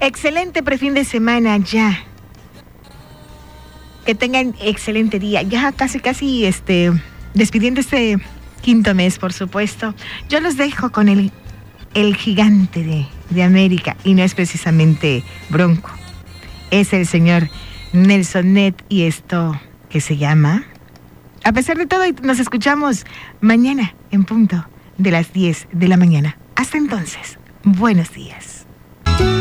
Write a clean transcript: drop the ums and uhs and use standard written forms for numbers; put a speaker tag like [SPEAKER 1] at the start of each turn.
[SPEAKER 1] Excelente prefin de semana ya. Que tengan excelente día. Ya casi despidiendo este quinto mes, por supuesto. Yo los dejo con el gigante de América, y no es precisamente Bronco. Es el señor Nelson Ned, y esto que se llama A pesar de todo. Y nos escuchamos mañana en punto de las 10 de la mañana. Hasta entonces, buenos días.